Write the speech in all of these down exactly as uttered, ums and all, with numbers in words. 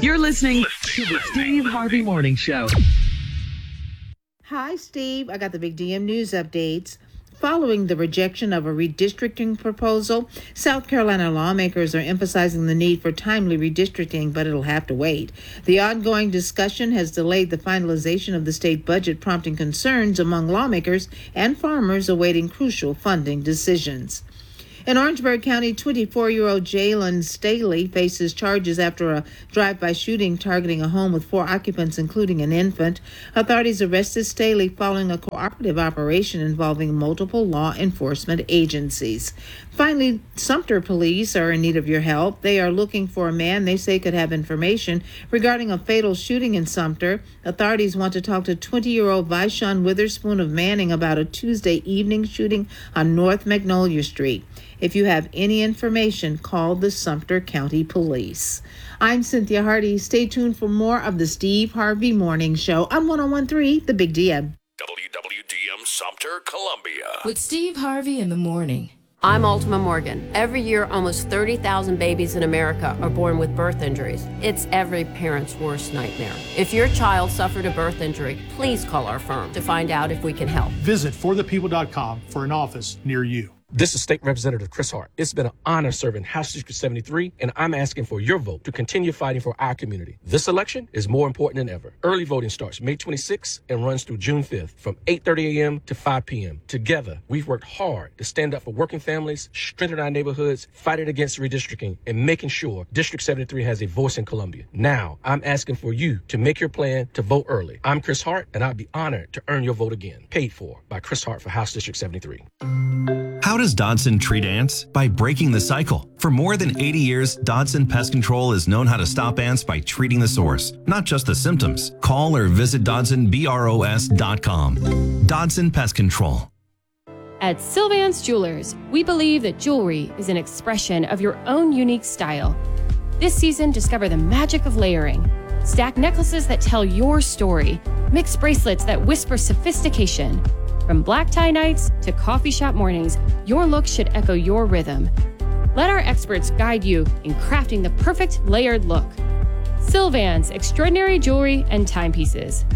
You're listening to the Steve Harvey Morning Show. Hi, Steve. I got the big D M News updates. Following the rejection of a redistricting proposal, South Carolina lawmakers are emphasizing the need for timely redistricting, but it'll have to wait. The ongoing discussion has delayed the finalization of the state budget, prompting concerns among lawmakers and farmers awaiting crucial funding decisions. In Orangeburg County, twenty-four-year-old Jalen Staley faces charges after a drive-by shooting targeting a home with four occupants, including an infant. Authorities arrested Staley following a cooperative operation involving multiple law enforcement agencies. Finally, Sumter police are in need of your help. They are looking for a man they say could have information regarding a fatal shooting in Sumter. Authorities want to talk to twenty-year-old Vishon Witherspoon of Manning about a Tuesday evening shooting on North Magnolia Street. If you have any information, call the Sumter County Police. I'm Cynthia Hardy. Stay tuned for more of the Steve Harvey Morning Show on one oh one point three The Big D M. W W D M Sumter, Columbia. With Steve Harvey in the morning. I'm Ultima Morgan. Every year, almost thirty thousand babies in America are born with birth injuries. It's every parent's worst nightmare. If your child suffered a birth injury, please call our firm to find out if we can help. Visit for the people dot com for an office near you. This is State Representative Chris Hart. It's been an honor serving House District seventy-three, and I'm asking for your vote to continue fighting for our community. This election is more important than ever. Early voting starts May twenty-sixth and runs through June fifth from eight thirty a.m. to five p.m. Together, we've worked hard to stand up for working families, strengthen our neighborhoods, fighting against redistricting, and making sure District seventy-three has a voice in Columbia. Now, I'm asking for you to make your plan to vote early. I'm Chris Hart, and I'd be honored to earn your vote again. Paid for by Chris Hart for House District seventy-three. How does Dodson treat ants? By breaking the cycle. For more than eighty years, Dodson Pest Control has known how to stop ants by treating the source, not just the symptoms. Call or visit Dodson Bros dot com. Dodson Pest Control. At Sylvan's Jewelers, we believe that jewelry is an expression of your own unique style. This season, discover the magic of layering. Stack necklaces that tell your story. Mix bracelets that whisper sophistication. From black tie nights to coffee shop mornings, your look should echo your rhythm. Let our experts guide you in crafting the perfect layered look. Sylvan's Extraordinary Jewelry and Timepieces.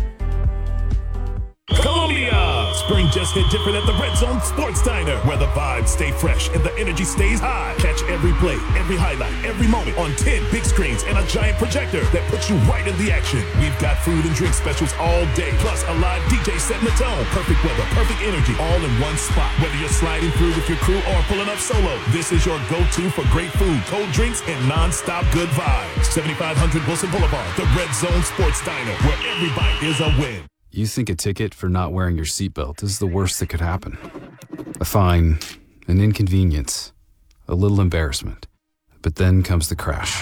Columbia! Spring just hit different at the Red Zone Sports Diner, where the vibes stay fresh and the energy stays high. Catch every play, every highlight, every moment on ten big screens and a giant projector that puts you right in the action. We've got food and drink specials all day, plus a live D J setting the tone. Perfect weather, perfect energy, all in one spot. Whether you're sliding through with your crew or pulling up solo, this is your go-to for great food, cold drinks, and non-stop good vibes. seventy-five hundred Wilson Boulevard, the Red Zone Sports Diner, where every bite is a win. You think a ticket for not wearing your seatbelt is the worst that could happen. A fine, an inconvenience, a little embarrassment. But then comes the crash.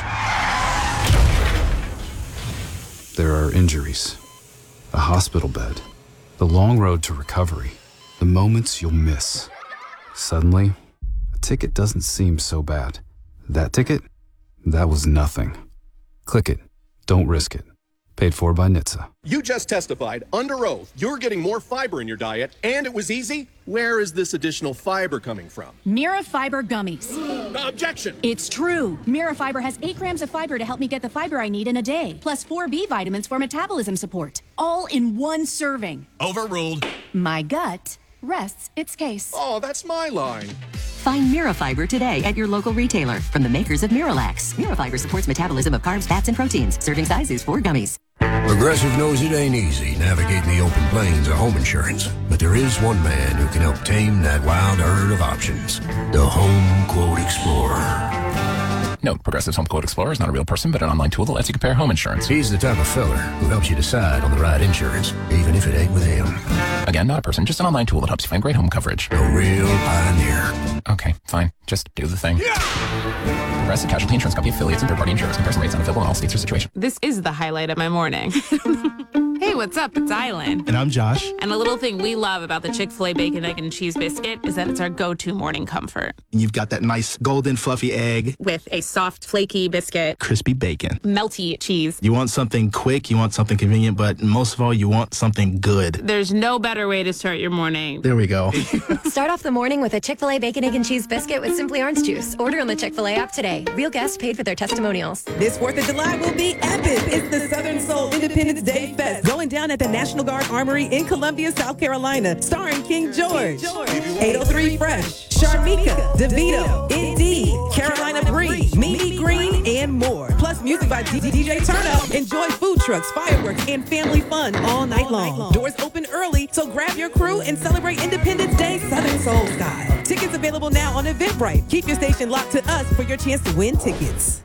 There are injuries, a hospital bed, the long road to recovery, the moments you'll miss. Suddenly, a ticket doesn't seem so bad. That ticket? That was nothing. Click it. Don't risk it. Paid for by N H T S A. You just testified under oath you're getting more fiber in your diet, and it was easy. Where is this additional fiber coming from? Mira Fiber Gummies. Objection! It's true. Mira Fiber has eight grams of fiber to help me get the fiber I need in a day, plus four B vitamins for metabolism support, all in one serving. Overruled. My gut rests its case. Oh, that's my line. Find Mira Fiber today at your local retailer from the makers of Miralax. Mira Fiber supports metabolism of carbs, fats, and proteins. Serving size is four gummies. Progressive knows it ain't easy navigating the open plains of home insurance, but there is one man who can help tame that wild herd of options. The Home Quote Explorer. Note, Progressive's Home Quote Explorer is not a real person, but an online tool that lets you compare home insurance. He's the type of feller who helps you decide on the right insurance, even if it ain't with him. Again, not a person, just an online tool that helps you find great home coverage. A real pioneer. Okay, fine. Just do the thing. Yeah! Progressive Casualty Insurance Company affiliates and third-party insurers. Comparison rates unavailable in all states or situations. This is the highlight of my morning. Hey, what's up? It's Island. And I'm Josh. And the little thing we love about the Chick-fil-A Bacon, Egg, and Cheese Biscuit is that it's our go-to morning comfort. And you've got that nice golden fluffy egg. With a soft, flaky biscuit. Crispy bacon. Melty cheese. You want something quick, you want something convenient, but most of all, you want something good. There's no better way to start your morning. There we go. Start off the morning with a Chick-fil-A Bacon, Egg, and Cheese Biscuit with Simply Orange Juice. Order on the Chick-fil-A app today. Real guests paid for their testimonials. This fourth of July will be epic. It's the Southern Soul Independence Day Fest going down at the National Guard Armory in Columbia, South Carolina, starring King George, eight oh three Fresh, Sharmika, DeVito, Indeed, Carolina Bree, Mimi Green, and more. Plus music by D J Turnup. Enjoy food trucks, fireworks, and family fun all night long. Doors open early, so grab your crew and celebrate Independence Day Southern Soul style. Tickets available now on Eventbrite. Keep your station locked to us for your chance to win tickets.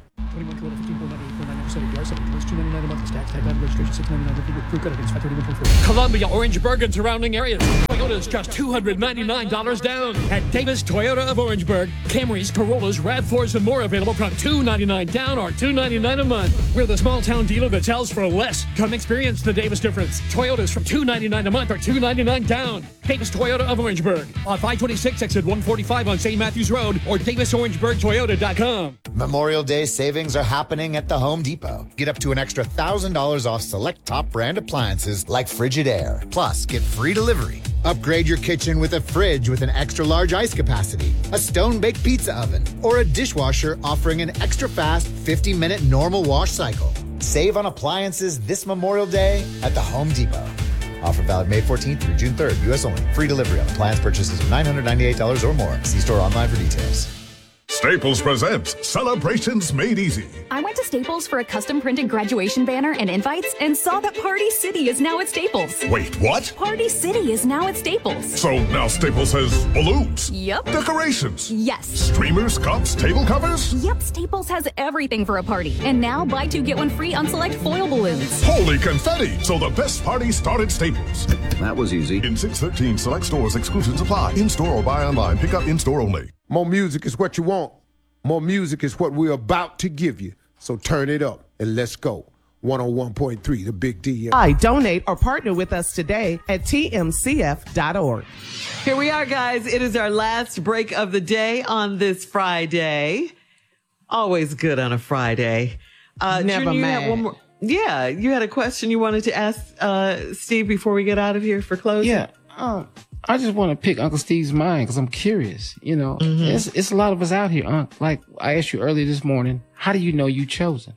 Columbia, Orangeburg, and surrounding areas. Toyota's just two hundred ninety-nine dollars down. At Davis Toyota of Orangeburg, Camrys, Corollas, RAV fours, and more available from two hundred ninety-nine dollars down or two hundred ninety-nine dollars a month. We're the small town dealer that sells for less. Come experience the Davis difference. Toyota's from two hundred ninety-nine dollars a month or two hundred ninety-nine dollars down. Davis Toyota of Orangeburg on five twenty-six exit one forty-five on Saint Matthews Road or davis orangeburg toyota dot com. Memorial Day savings are happening at the Home Depot. Get up to an extra one thousand dollars off select top brand appliances like Frigidaire. Plus, get free delivery. Upgrade your kitchen with a fridge with an extra large ice capacity, a stone-baked pizza oven, or a dishwasher offering an extra fast fifty minute normal wash cycle. Save on appliances this Memorial Day at the Home Depot. Offer valid May fourteenth through June third, U S only. Free delivery on appliance purchases of nine hundred ninety-eight dollars or more. See store online for details. Staples presents Celebrations Made Easy. I went to Staples for a custom printed graduation banner and invites and saw that Party City is now at Staples. Wait, what? Party City is now at Staples. So now Staples has balloons? Yep. Decorations? Yes. Streamers, cups, table covers? Yep, Staples has everything for a party. And now buy two, get one free on select foil balloons. Holy confetti! So the best party started Staples. That was easy. In six thirteen select stores, exclusions apply. In-store or buy online. Pick up in-store only. More music is what you want. More music is what we're about to give you. So turn it up and let's go. one oh one point three, the Big D. I donate or partner with us today at T M C F dot org. Here we are, guys. It is our last break of the day on this Friday. Always good on a Friday. Uh, Never Junior, you mad. had one more. Yeah, you had a question you wanted to ask uh, Steve before we get out of here for closing? Yeah. Uh, I just want to pick Uncle Steve's mind because I'm curious. You know, Mm-hmm. it's, it's a lot of us out here, Unc. Like I asked you earlier this morning, how do you know you chosen?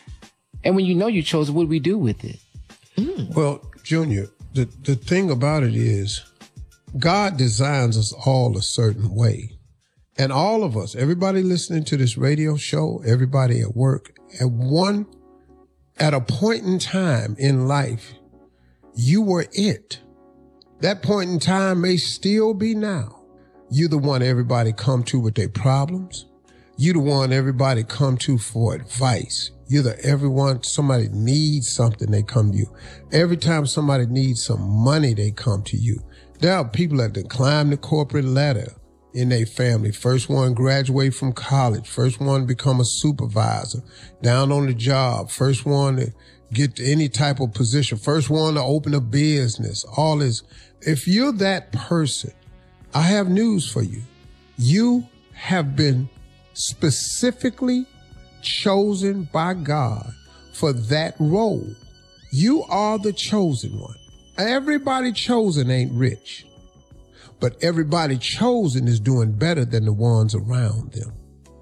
And when you know you chosen, what do we do with it? Well, Junior, the, the thing about it is God designs us all a certain way. And all of us, everybody listening to this radio show, everybody at work, at one, at a point in time in life, you were it. That point in time may still be now. You're the one everybody come to with their problems. You're the one everybody come to for advice. You're the everyone, somebody needs something, they come to you. Every time somebody needs some money, they come to you. There are people that can climb the corporate ladder in their family. First one graduate from college. First one become a supervisor. Down on the job. First one to get to any type of position. First one to open a business. All this. If you're that person, I have news for you. You have been specifically chosen by God for that role. You are the chosen one. Everybody chosen ain't rich, but everybody chosen is doing better than the ones around them.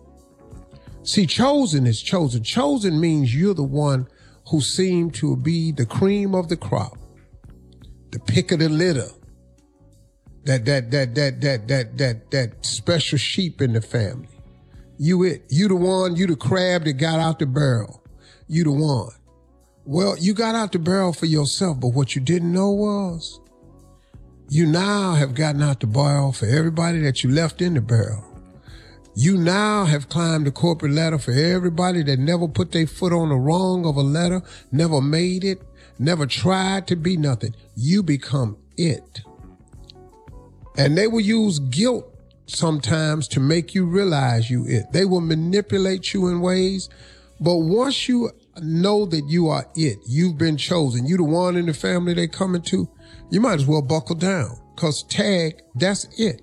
See, chosen is chosen. Chosen means you're the one who seem to be the cream of the crop, the pick of the litter, that, that, that, that, that, that, that, that special sheep in the family. You it. You the one, you the crab that got out the barrel. You the one. Well, you got out the barrel for yourself, but what you didn't know was you now have gotten out the barrel for everybody that you left in the barrel. You now have climbed the corporate ladder for everybody that never put their foot on the rung of a ladder, never made it, never tried to be nothing. You become it. And they will use guilt sometimes to make you realize you it. They will manipulate you in ways, but once you know that you are it. You've been chosen. You the one in the family they coming to. You might as well buckle down, because tag, that's it.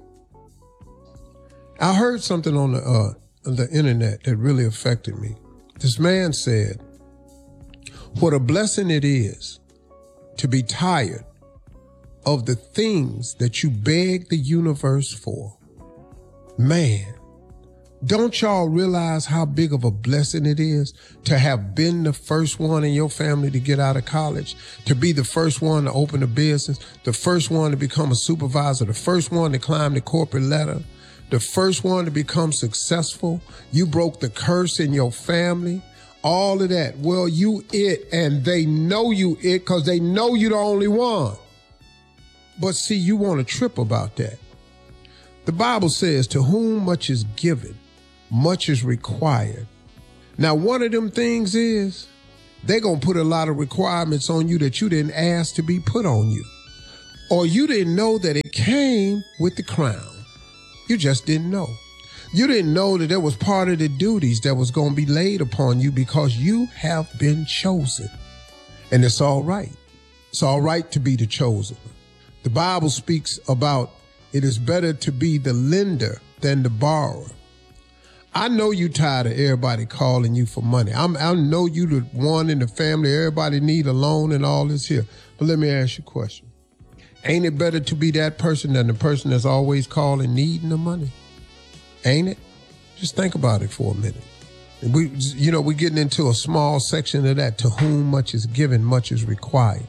I heard something on the, uh, on the internet that really affected me. This man said, what a blessing it is to be tired of the things that you beg the universe for. Man, don't y'all realize how big of a blessing it is to have been the first one in your family to get out of college, to be the first one to open a business, the first one to become a supervisor, the first one to climb the corporate ladder, the first one to become successful. You broke the curse in your family. All of that. Well, you it, and they know you it because they know you're the only one. But see, you want to trip about that. The Bible says, to whom much is given, much is required. Now, one of them things is they're going to put a lot of requirements on you that you didn't ask to be put on you. Or you didn't know that it came with the crown. You just didn't know. You didn't know that there was part of the duties that was going to be laid upon you because you have been chosen. And it's all right. It's all right to be the chosen. The Bible speaks about it is better to be the lender than the borrower. I know you tired of everybody calling you for money. I'm, I know you the one in the family, everybody need a loan and all this here. But let me ask you a question. Ain't it better to be that person than the person that's always calling needing the money? Ain't it? Just think about it for a minute. We, you know, we're getting into a small section of that. To whom much is given, much is required.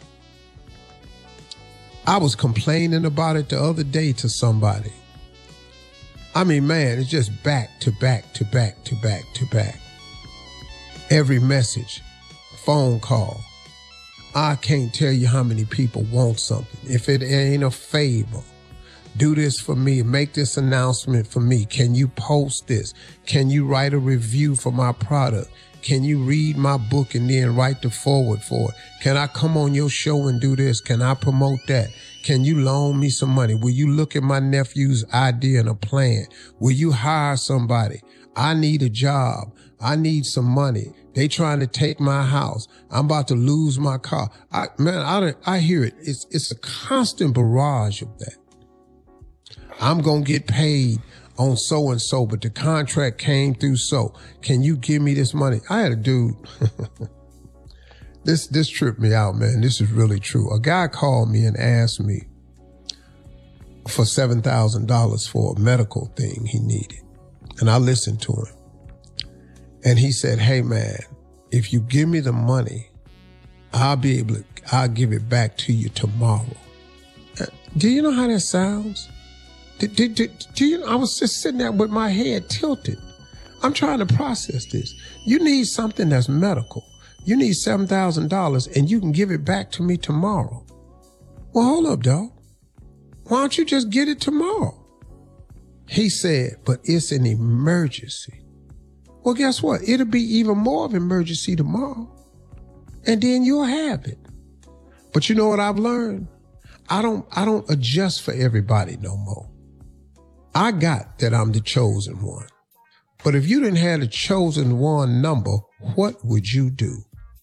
I was complaining about it the other day to somebody. I mean, man, it's just back to back to back to back to back. Every message, phone call. I can't tell you how many people want something. If it ain't a favor, do this for me. Make this announcement for me. Can you post this? Can you write a review for my product? Can you read my book and then write the forward for it? Can I come on your show and do this? Can I promote that? Can you loan me some money? Will you look at my nephew's idea and a plan? Will you hire somebody? I need a job. I need some money. They trying to take my house. I'm about to lose my car. I, man, I, I hear it. It's, it's a constant barrage of that. I'm going to get paid on so-and-so, but the contract came through so. Can you give me this money? I had a dude. this, this tripped me out, man. This is really true. A guy called me and asked me for seven thousand dollars for a medical thing he needed. And I listened to him. And he said, hey, man, if you give me the money, I'll be able to, I'll give it back to you tomorrow. Do you know how that sounds? Do, do, do, do you know, I was just sitting there with my head tilted. I'm trying to process this. You need something that's medical. You need seven thousand dollars and you can give it back to me tomorrow. Well, hold up, dog. Why don't you just get it tomorrow? He said, but it's an emergency. Well, guess what? It'll be even more of an emergency tomorrow. And then you'll have it. But you know what I've learned? I don't, I don't adjust for everybody no more. I got that I'm the chosen one. But if you didn't have the chosen one number, what would you do?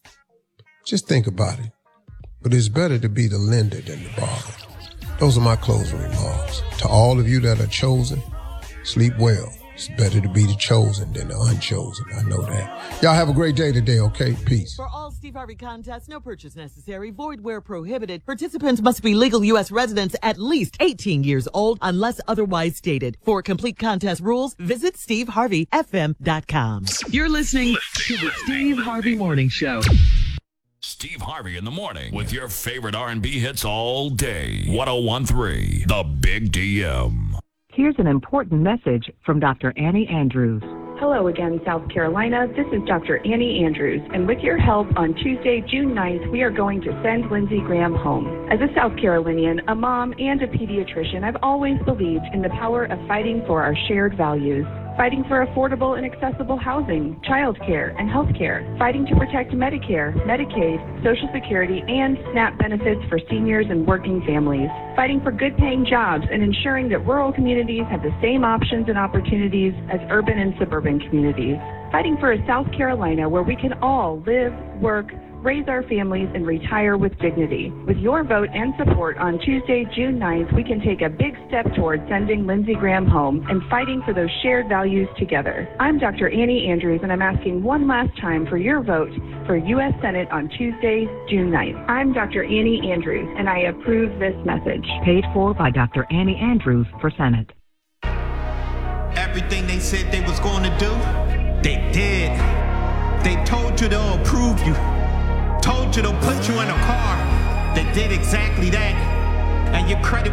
Just think about it. But it's better to be the lender than the borrower. Those are my closing remarks. To all of you that are chosen, sleep well. It's better to be the chosen than the unchosen. I know that. Y'all have a great day today, okay? Peace. For all Steve Harvey contests, no purchase necessary, void where prohibited. Participants must be legal U S residents at least eighteen years old unless otherwise stated. For complete contest rules, visit steve harvey f m dot com. You're listening to the Steve Harvey Morning Show. Steve Harvey in the morning with your favorite R and B hits all day. one oh one point three, The Big D M. Here's an important message from Doctor Annie Andrews. Hello again, South Carolina. This is Doctor Annie Andrews, and with your help, on Tuesday, June ninth, we are going to send Lindsey Graham home. As a South Carolinian, a mom, and a pediatrician, I've always believed in the power of fighting for our shared values. Fighting for affordable and accessible housing, child care, and health care. Fighting to protect Medicare, Medicaid, Social Security, and SNAP benefits for seniors and working families. Fighting for good-paying jobs and ensuring that rural communities have the same options and opportunities as urban and suburban communities. fighting for a South Carolina where we can all live, work, raise our families, and retire with dignity. With your vote and support on Tuesday, June ninth, we can take a big step towards sending Lindsey Graham home and fighting for those shared values together. I'm Doctor Annie Andrews, and I'm asking one last time for your vote for U S Senate on Tuesday, June ninth. I'm Doctor Annie Andrews, and I approve this message. Paid for by Doctor Annie Andrews for Senate. Everything they said they was going to do, they did. They told you they'll approve you. Told you they'll put you in a car. They did exactly that. And your credit